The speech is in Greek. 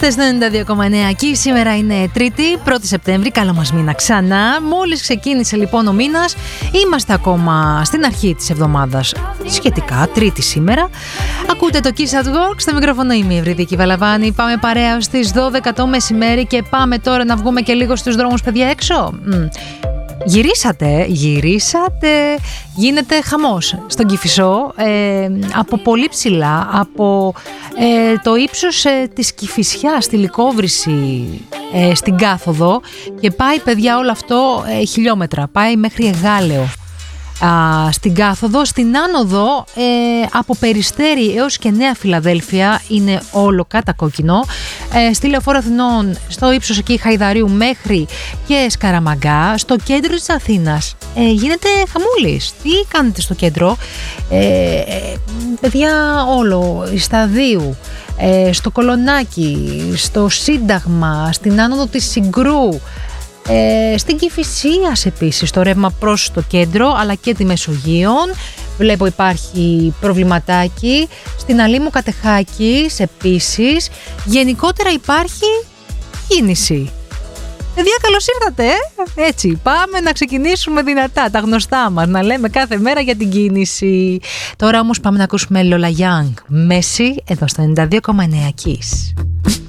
Είστε στο 92,9 και σήμερα είναι Τρίτη, 1η Σεπτέμβρη, καλό μας μήνα ξανά. Μόλις ξεκίνησε λοιπόν ο μήνας, είμαστε ακόμα στην αρχή της εβδομάδας, σχετικά Τρίτη σήμερα. Ακούτε το Kiss at Work, στο μικρόφωνο είμαι η Ευρυδίκη Βαλαβάνη. Πάμε παρέα στις 12 το μεσημέρι και πάμε τώρα να βγούμε και λίγο στους δρόμους, παιδιά, έξω. Γυρίσατε, γίνεται χαμός στον Κηφισό, από πολύ ψηλά, από το ύψος της Κηφισιάς στη Λυκόβρηση, στην Κάθοδο, και πάει, παιδιά, όλο αυτό χιλιόμετρα, πάει μέχρι Εγάλεο. Στην Κάθοδο, στην άνοδο από Περιστέρι έως και Νέα Φιλαδέλφια είναι όλο κατακόκκινο. Στη Λεωφόρο Αθηνών, στο ύψος εκεί Χαϊδαρίου μέχρι και Σκαραμαγκά. Στο κέντρο της Αθήνας γίνεται χαμούλης. Τι κάνετε στο κέντρο? Παιδιά, όλο, Σταδίου, στο Κολονάκι, στο Σύνταγμα, στην άνοδο της Συγκρού, στην Κηφισίας επίσης, το ρεύμα προς το κέντρο αλλά και τη Μεσογείων βλέπω υπάρχει προβληματάκι. Στην Αλήμου Κατεχάκης επίσης. Γενικότερα υπάρχει κίνηση. Παιδιά, καλώς ήρθατε, Έτσι, πάμε να ξεκινήσουμε δυνατά, τα γνωστά μας, να λέμε κάθε μέρα για την κίνηση. Τώρα όμως πάμε να ακούσουμε Lola Young, Μέση, εδώ στο 92,9 Kiss.